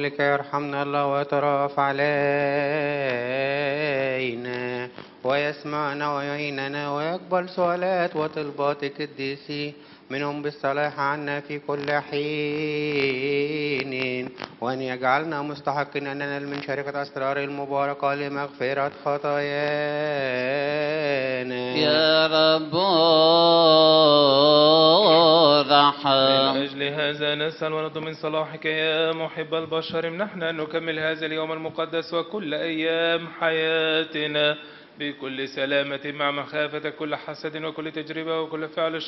لكي يرحمنا الله ويترأف علينا ويسمعنا ويعيننا ويقبل سؤالات وطلبات القديسين منهم بالصلاح عنا في كل حين، وأن يجعلنا مستحقين أن ننال من شركة أسرار المباركة لمغفرة خطايانا. يا رب من ارحم. أجل هذا نسأل ونطلب من صلاحك يا محب البشر امنحنا أن نكمل هذا اليوم المقدس وكل أيام حياتنا بكل سلامة مع مخافة كل حسد وكل تجربة وكل فعل